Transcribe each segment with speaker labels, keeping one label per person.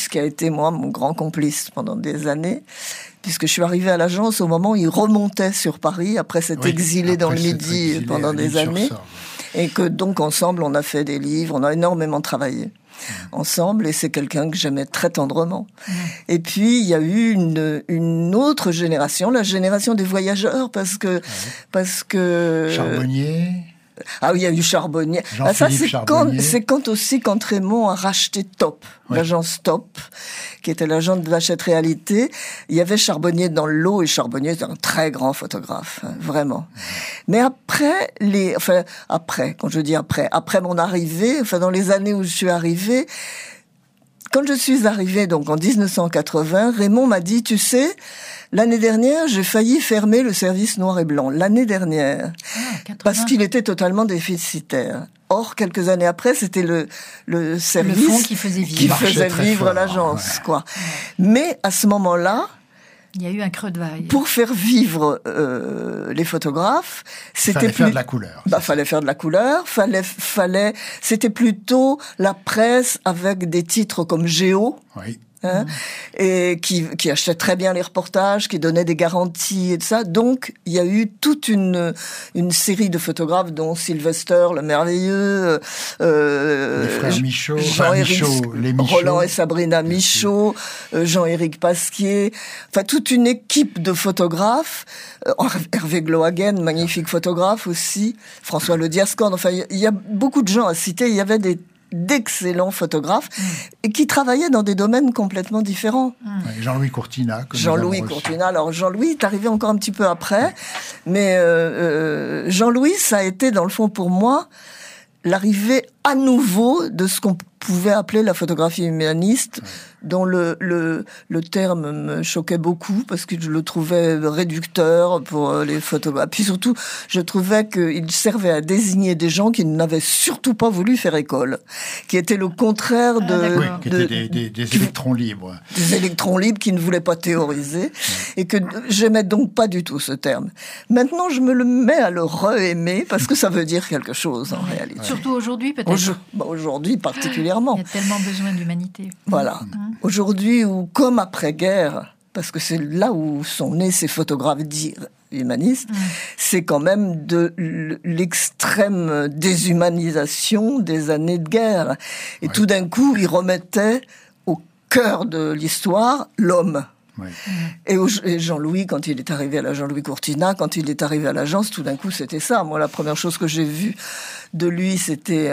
Speaker 1: Matisse, qui a été, moi, mon grand complice pendant des années, puisque je suis arrivée à l'agence au moment où il remontait sur Paris, après s'être exilé dans le Midi pendant des années. Et que donc, ensemble, on a fait des livres, on a énormément travaillé ensemble, et c'est quelqu'un que j'aimais très tendrement. Et puis, il y a eu une autre génération, la génération des voyageurs, parce que
Speaker 2: Charbonnier.
Speaker 1: Ah oui, il y a eu Charbonnier.
Speaker 2: Charbonnier.
Speaker 1: C'est quand Raymond a racheté Top, l'agence Top, qui était l'agence de Hachette Réalité. Il y avait Charbonnier dans le lot, et Charbonnier était un très grand photographe, vraiment. Mais après mon arrivée, dans les années où je suis arrivée, quand je suis arrivée, donc en 1980, Raymond m'a dit, tu sais, l'année dernière, j'ai failli fermer le service noir et blanc. L'année dernière. Parce qu'il était totalement déficitaire. Or, quelques années après, c'était le service.
Speaker 3: Le fonds qui faisait
Speaker 1: vivre l'agence, quoi. Mais, à ce moment-là,
Speaker 3: il y a eu un creux de vague.
Speaker 1: Pour faire vivre les photographes,
Speaker 2: fallait faire de la couleur.
Speaker 1: Fallait faire de la couleur. C'était plutôt la presse avec des titres comme Géo.
Speaker 2: Oui.
Speaker 1: Et qui achetait très bien les reportages, qui donnait des garanties et tout ça. Donc, il y a eu toute une série de photographes, dont Sylvester, le merveilleux,
Speaker 2: les frères Michaud,
Speaker 1: Roland et Sabrina Michaud, Jean-Éric Pasquier, toute une équipe de photographes, Hervé Glohagen, magnifique photographe aussi, François Le Diascorne, il y a beaucoup de gens à citer, il y avait d'excellents photographes et qui travaillaient dans des domaines complètement différents.
Speaker 2: Jean-Louis Courtina.
Speaker 1: Alors Jean-Louis est arrivé encore un petit peu après, mais Jean-Louis, ça a été dans le fond pour moi l'arrivée à nouveau de ce qu'on pouvait appeler la photographie humaniste, dont le terme me choquait beaucoup parce que je le trouvais réducteur pour les photographes. Puis surtout, je trouvais qu'il servait à désigner des gens qui n'avaient surtout pas voulu faire école, qui étaient le contraire
Speaker 2: qui étaient des électrons libres.
Speaker 1: Des électrons libres qui ne voulaient pas théoriser, et que j'aimais donc pas du tout ce terme. Maintenant, je me le mets à le re-aimer parce que ça veut dire quelque chose en réalité.
Speaker 3: Surtout aujourd'hui, peut-être.
Speaker 1: Aujourd'hui particulièrement.
Speaker 3: Il y a tellement besoin d'humanité.
Speaker 1: Voilà. Aujourd'hui, ou comme après-guerre, parce que c'est là où sont nés ces photographes dits humanistes, c'est quand même de l'extrême déshumanisation des années de guerre. Et tout d'un coup, ils remettaient au cœur de l'histoire l'homme.
Speaker 2: Ouais.
Speaker 1: Et Jean-Louis, quand il est arrivé à la Jean-Louis Courtina, quand il est arrivé à l'agence, tout d'un coup, c'était ça. Moi, la première chose que j'ai vue de lui, c'était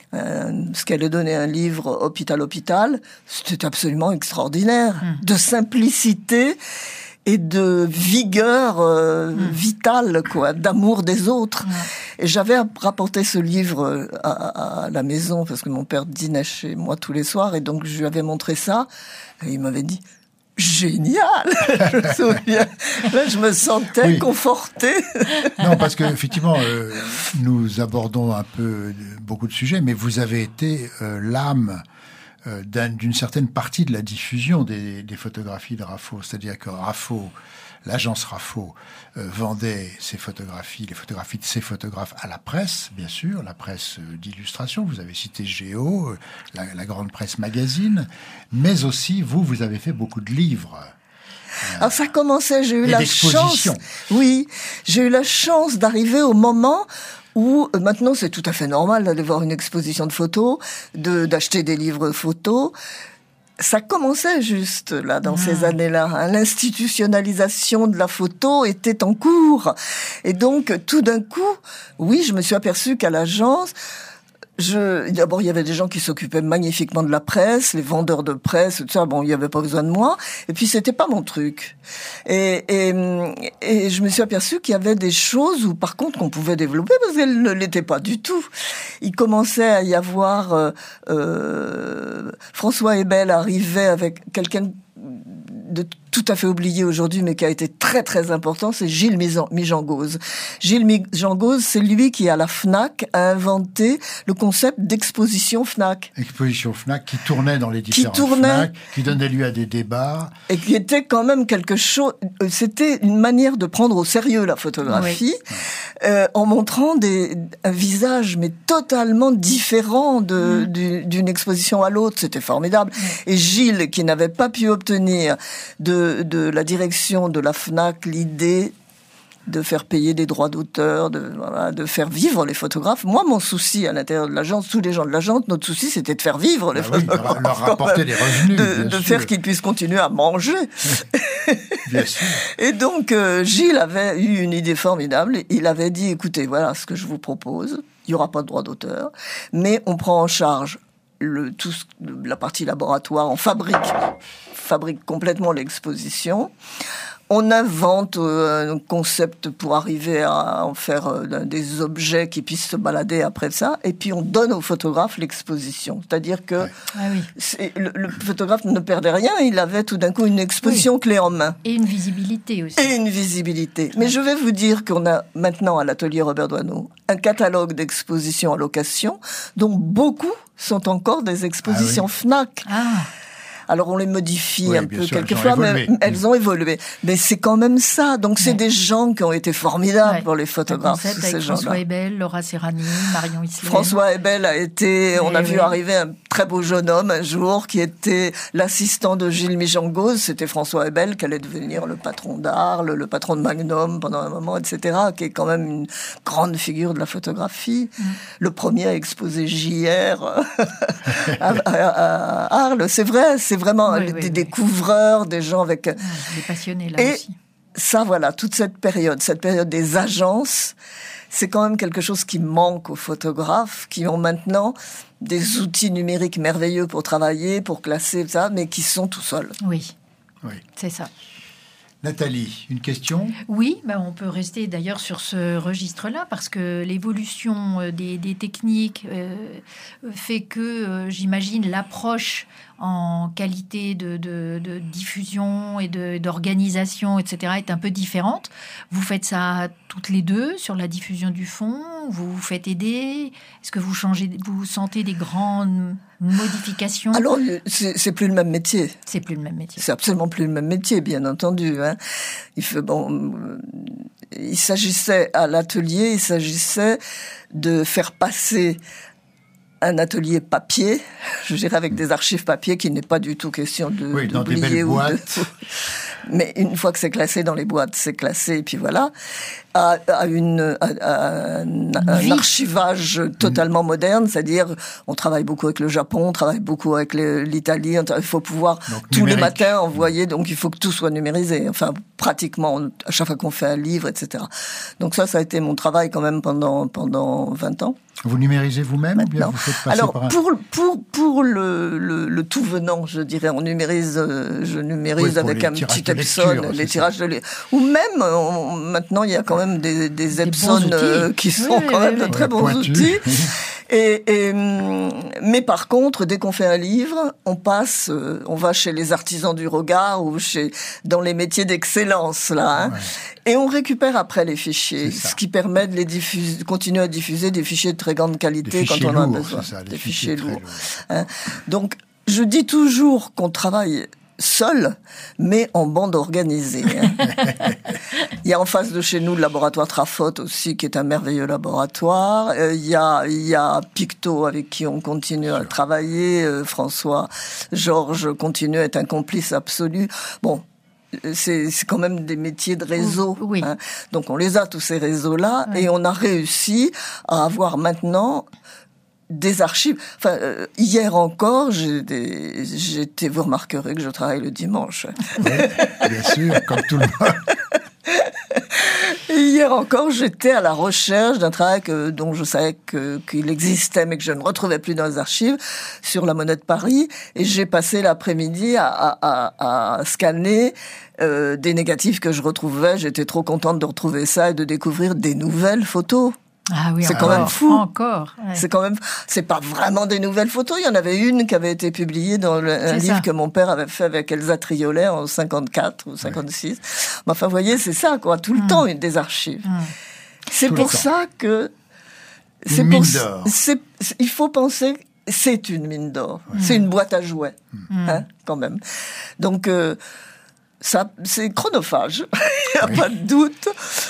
Speaker 1: ce qu'elle a donné un livre Hôpital. C'était absolument extraordinaire, de simplicité et de vigueur vitale, quoi, d'amour des autres. Et j'avais rapporté ce livre à la maison parce que mon père dînait chez moi tous les soirs, et donc je lui avais montré ça, et il m'avait dit: génial. Je me souviens. Là, je me sentais confortée.
Speaker 2: Non, parce que effectivement, nous abordons un peu beaucoup de sujets, mais vous avez été l'âme d'une certaine partie de la diffusion des photographies de Raffo. C'est-à-dire que Raffo, l'agence Raffo, vendait ses photographies, les photographies de ses photographes à la presse, bien sûr, la presse d'illustration. Vous avez cité Géo, la grande presse magazine, mais aussi vous avez fait beaucoup de livres.
Speaker 1: Alors ça commençait, j'ai eu la chance. Oui, j'ai eu la chance d'arriver au moment où maintenant c'est tout à fait normal d'aller voir une exposition de photos, d'acheter des livres photos. Ça commençait juste là dans ces années-là. L'institutionnalisation de la photo était en cours. Et donc tout d'un coup, oui, je me suis aperçue qu'à l'agence, d'abord, il y avait des gens qui s'occupaient magnifiquement de la presse, les vendeurs de presse, tout ça. Bon, il n'y avait pas besoin de moi. Et puis, c'était pas mon truc. Et je me suis aperçue qu'il y avait des choses où, par contre, qu'on pouvait développer parce qu'elles ne l'étaient pas du tout. Il commençait à y avoir, François Hebel arrivait avec quelqu'un tout à fait oublié aujourd'hui, mais qui a été très très important, c'est Gilles Mijangos. Gilles Mijangos, c'est lui qui, à la Fnac, a inventé le concept d'exposition Fnac.
Speaker 2: Exposition Fnac qui tournait dans les différents Fnac, qui donnait lieu à des débats.
Speaker 1: Et qui était quand même quelque chose... C'était une manière de prendre au sérieux la photographie, en montrant un visage, mais totalement différent d'une exposition à l'autre. C'était formidable. Et Gilles, qui n'avait pas pu obtenir de la direction de la Fnac l'idée de faire payer des droits d'auteur, de faire vivre les photographes. Moi, mon souci à l'intérieur de l'agence, tous les gens de l'agence, notre souci, c'était de faire vivre les photographes.
Speaker 2: Oui, leur rapporter des revenus.
Speaker 1: De faire qu'ils puissent continuer à manger.
Speaker 2: Bien sûr.
Speaker 1: Et donc, Gilles avait eu une idée formidable. Il avait dit, écoutez, voilà ce que je vous propose. Il n'y aura pas de droit d'auteur, mais on prend en charge la partie laboratoire, on fabrique complètement l'exposition. On invente un concept pour arriver à en faire des objets qui puissent se balader après ça, et puis on donne au photographe l'exposition. C'est-à-dire que le photographe ne perdait rien, il avait tout d'un coup une exposition clé en main.
Speaker 3: Et une visibilité aussi.
Speaker 1: Et une visibilité. Mais je vais vous dire qu'on a maintenant à l'atelier Robert Doisneau un catalogue d'expositions à location, dont beaucoup sont encore des expositions Fnac. Alors on les modifie un peu quelquefois, mais elles ont évolué. Mais c'est quand même ça. Donc c'est des gens qui ont été formidables pour les photographes.
Speaker 3: Avec François Ebel, Laura Serrani, Marion Isler.
Speaker 1: François Ebel a été, on a vu arriver un très beau jeune homme un jour qui était l'assistant de Gilles Mijangos. C'était François Ebel qui allait devenir le patron d'Arles, le patron de Magnum pendant un moment, etc. Qui est quand même une grande figure de la photographie. Le premier à exposer JR à Arles. C'est vrai, c'est vraiment des découvreurs, des gens avec...
Speaker 3: des passionnés là aussi.
Speaker 1: Ça, voilà, toute cette période des agences, c'est quand même quelque chose qui manque aux photographes, qui ont maintenant des outils numériques merveilleux pour travailler, pour classer, ça, mais qui sont tout seuls.
Speaker 3: Oui, c'est ça.
Speaker 2: Nathalie, une question ?
Speaker 3: Oui, on peut rester d'ailleurs sur ce registre-là parce que l'évolution des techniques fait que, j'imagine, l'approche en qualité de diffusion et d'organisation, etc., est un peu différente. Vous faites ça toutes les deux sur la diffusion du fond. Vous vous faites aider. Est-ce que vous sentez des grandes modifications ?
Speaker 1: Alors, c'est plus le même métier.
Speaker 3: C'est plus le même métier.
Speaker 1: C'est absolument plus le même métier, bien entendu. Il s'agissait à l'atelier, de faire passer un atelier papier, je dirais avec des archives papier, qui n'est pas du tout question de
Speaker 2: dans des belles boîtes.
Speaker 1: Mais une fois que c'est classé dans les boîtes, c'est classé, et puis voilà, à un archivage totalement moderne, c'est-à-dire on travaille beaucoup avec le Japon, on travaille beaucoup avec l'Italie, il faut pouvoir tous les matins envoyer, donc il faut que tout soit numérisé, enfin pratiquement à chaque fois qu'on fait un livre, etc. Donc ça a été mon travail quand même pendant 20 ans.
Speaker 2: Vous numérisez vous-même ou bien vous faites passer
Speaker 1: Alors,
Speaker 2: par un...
Speaker 1: pour le tout venant, je dirais, je numérise avec un petit Epson, les tirages de lecture. Ou même, maintenant, il y a quand même des Epson qui sont quand même de très bons outils. Mais par contre, dès qu'on fait un livre, on va chez les artisans du regard ou dans les métiers d'excellence, là, et on récupère après les fichiers, ce qui permet de continuer à diffuser des fichiers de très grande qualité quand on en a besoin.
Speaker 2: Des fichiers lourds.
Speaker 1: Donc, je dis toujours qu'on travaille seul, mais en bande organisée. Il y a en face de chez nous le laboratoire Trafot aussi, qui est un merveilleux laboratoire. Il y a Picto avec qui on continue à travailler. François, Georges continue à être un complice absolu. Bon, c'est quand même des métiers de réseau.
Speaker 3: Oui.
Speaker 1: Donc on les a, tous ces réseaux-là, et on a réussi à avoir maintenant des archives. Enfin, hier encore, vous remarquerez que je travaille le dimanche.
Speaker 2: Oui, bien sûr, comme tout le monde.
Speaker 1: Hier encore, j'étais à la recherche d'un travail dont je savais qu'il existait, mais que je ne retrouvais plus dans les archives, sur la Monnaie de Paris. Et j'ai passé l'après-midi à scanner des négatifs que je retrouvais. J'étais trop contente de retrouver ça et de découvrir des nouvelles photos.
Speaker 3: Ah oui,
Speaker 1: c'est quand même fou.
Speaker 3: Encore. Ouais.
Speaker 1: C'est pas vraiment des nouvelles photos. Il y en avait une qui avait été publiée dans un livre que mon père avait fait avec Elsa Triolet en 54 ou 56. Mais enfin, vous voyez, c'est ça, quoi. Tout le temps, des archives. C'est pour ça que... il faut penser... C'est une mine d'or. C'est une boîte à jouets, quand même. Donc, ça, c'est chronophage, il n'y a pas de doute.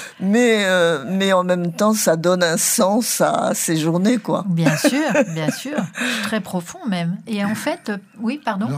Speaker 1: Mais en même temps, ça donne un sens à ces journées, quoi.
Speaker 3: Bien sûr. Très profond même. Et en fait, oui, pardon.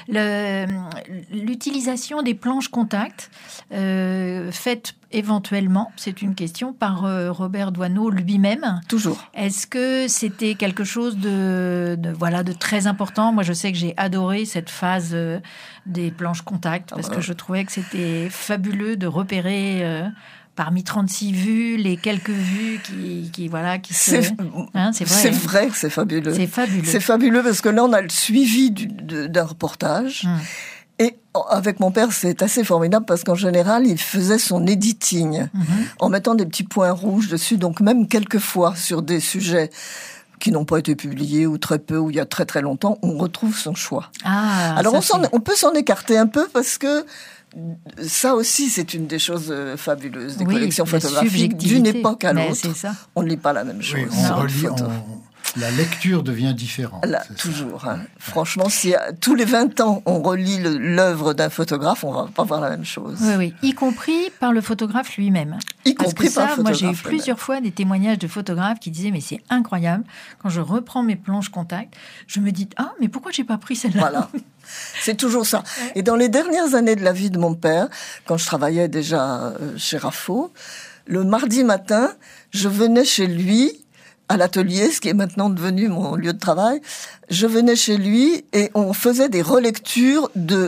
Speaker 3: L'utilisation des planches contact, faites éventuellement, c'est une question, par Robert Doisneau lui-même.
Speaker 1: Toujours.
Speaker 3: Est-ce que c'était quelque chose de très important ? Moi, je sais que j'ai adoré cette phase des planches contact, parce que je trouvais que c'était fabuleux de repérer... parmi 36 vues, les quelques vues qui
Speaker 1: c'est vrai que c'est fabuleux.
Speaker 3: C'est fabuleux.
Speaker 1: C'est fabuleux parce que là, on a le suivi d'un reportage. Et avec mon père, c'est assez formidable parce qu'en général, il faisait son editing en mettant des petits points rouges dessus. Donc même quelquefois sur des sujets qui n'ont pas été publiés ou très peu, ou il y a très très longtemps, on retrouve son choix. Alors on peut s'en écarter un peu parce que ça aussi, c'est une des choses fabuleuses des collections photographiques d'une époque à l'autre. On ne lit pas la même chose.
Speaker 2: Oui, la lecture devient différente.
Speaker 1: Là, toujours. Franchement, si tous les 20 ans, on relit l'œuvre d'un photographe, on ne va pas voir la même chose.
Speaker 3: Oui, y compris par le photographe lui-même. Moi, j'ai eu plusieurs fois des témoignages de photographes qui disaient « mais c'est incroyable, quand je reprends mes planches contact, je me dis « ah, mais pourquoi j'ai pas pris celle-là ?»
Speaker 1: Voilà. C'est toujours ça. Et dans les dernières années de la vie de mon père, quand je travaillais déjà chez Raffo, le mardi matin, je venais chez lui à l'atelier, ce qui est maintenant devenu mon lieu de travail. Je venais chez lui et on faisait des relectures de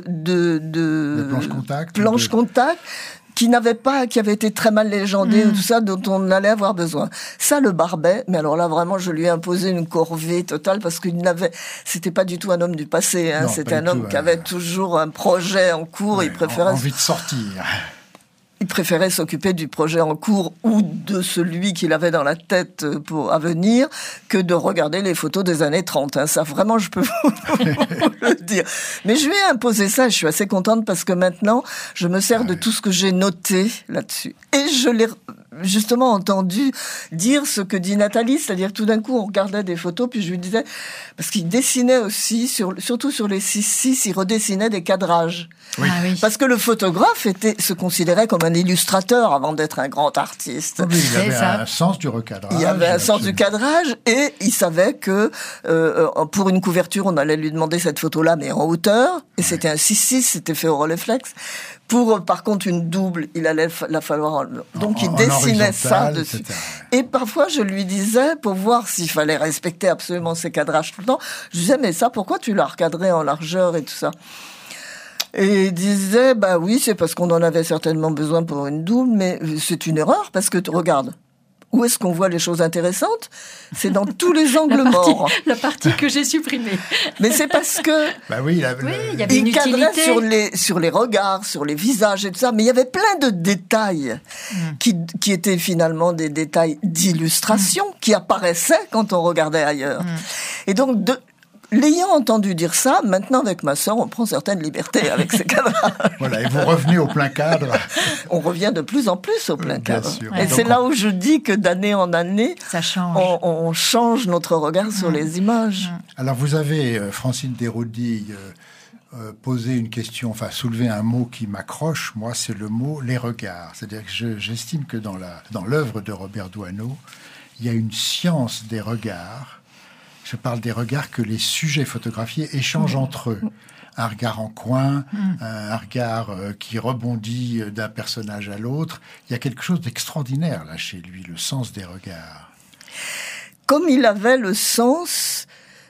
Speaker 1: planches contact qui avaient été très mal légendées, tout ça, dont on allait avoir besoin. Ça le barbait, mais alors là, vraiment, je lui ai imposé une corvée totale parce c'était pas du tout un homme du passé, hein. C'était un homme qui avait toujours un projet en cours, il préférait...
Speaker 2: envie de sortir.
Speaker 1: Il préférait s'occuper du projet en cours ou de celui qu'il avait dans la tête à venir que de regarder les photos des années 30. Hein. Ça, vraiment, je peux vous le dire. Mais je lui ai imposé ça. Je suis assez contente parce que maintenant, je me sers de tout ce que j'ai noté là-dessus. Et je l'ai justement entendu dire ce que dit Nathalie, c'est-à-dire tout d'un coup, on regardait des photos, puis je lui disais... Parce qu'il dessinait aussi, surtout sur les 6-6, il redessinait des cadrages.
Speaker 2: Oui.
Speaker 1: Parce que le photographe se considérait comme un illustrateur avant d'être un grand artiste.
Speaker 2: Oui, il avait un sens du recadrage.
Speaker 1: Il avait un sens du cadrage et il savait que pour une couverture, on allait lui demander cette photo-là, mais en hauteur. Et c'était un 6-6, c'était fait au Rolleiflex. Pour, par contre, une double, il allait la falloir... Donc, il dessinait ça dessus. Etc. Et parfois, je lui disais, pour voir s'il fallait respecter absolument ses cadrages tout le temps, je disais, mais ça, pourquoi tu l'as recadré en largeur et tout ça ? Et il disait, bah oui, c'est parce qu'on en avait certainement besoin pour une double, mais c'est une erreur, parce que, regarde, où est-ce qu'on voit les choses intéressantes ? C'est dans tous les angles morts.
Speaker 3: La partie que j'ai supprimée.
Speaker 1: Mais c'est parce que...
Speaker 2: Bah oui,
Speaker 3: il y avait une
Speaker 1: cadrait sur les regards, sur les visages et tout ça, mais il y avait plein de détails qui étaient finalement des détails d'illustration qui apparaissaient quand on regardait ailleurs. Et donc, l'ayant entendu dire ça, maintenant avec ma sœur, on prend certaines libertés avec ces cadrages.
Speaker 2: Voilà, et vous revenez au plein cadre.
Speaker 1: On revient de plus en plus au plein cadre.
Speaker 2: Sûr.
Speaker 1: Et c'est là où je dis que d'année en année,
Speaker 3: ça change.
Speaker 1: On change notre regard sur les images.
Speaker 2: Alors vous avez, Francine Desraudy, posé une question, enfin soulevé un mot qui m'accroche, moi c'est le mot les regards. C'est-à-dire que j'estime que dans l'œuvre de Robert Doisneau, il y a une science des regards. Je parle des regards que les sujets photographiés échangent entre eux. Un regard en coin, un regard qui rebondit d'un personnage à l'autre. Il y a quelque chose d'extraordinaire là chez lui, le sens des regards.
Speaker 1: Comme il avait le sens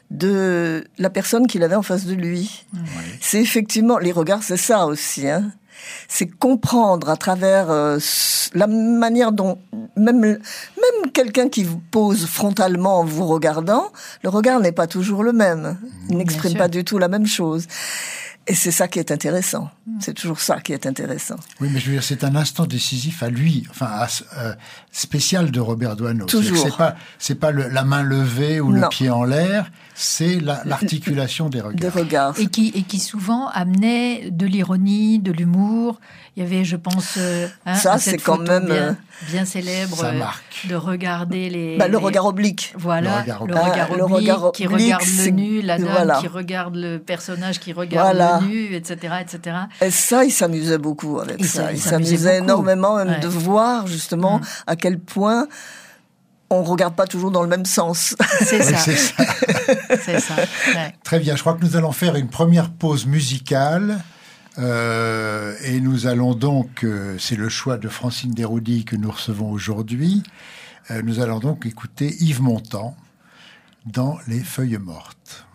Speaker 1: de la personne qu'il avait en face de lui. Oui. C'est effectivement, les regards, c'est ça aussi, hein. C'est comprendre à travers la manière dont même quelqu'un qui vous pose frontalement en vous regardant, le regard n'est pas toujours le même. Il n'exprime pas du tout la même chose. Et c'est ça qui est intéressant. C'est toujours ça qui est intéressant.
Speaker 2: Oui, mais je veux dire, c'est un instant décisif à lui, spécial de Robert Doisneau.
Speaker 1: Toujours.
Speaker 2: C'est pas la main levée ou le pied en l'air, c'est l'articulation des regards.
Speaker 1: Des regards.
Speaker 3: Et qui souvent amenait de l'ironie, de l'humour. Il y avait, je pense,
Speaker 1: ça c'est quand même
Speaker 3: bien célèbre de regarder
Speaker 1: le regard oblique.
Speaker 3: Voilà, le regard oblique qui regarde le nu, la dame qui regarde le personnage qui regarde le nu, etc., etc.
Speaker 1: Et ça, il s'amusait beaucoup avec ça. Il s'amusait énormément même de voir justement à quel point on ne regarde pas toujours dans le même sens.
Speaker 3: C'est ça. C'est ça. Ouais.
Speaker 2: Très bien, je crois que nous allons faire une première pause musicale. Et nous allons donc, c'est le choix de Francine Desroudy que nous recevons aujourd'hui, nous allons donc écouter Yves Montand dans Les Feuilles mortes.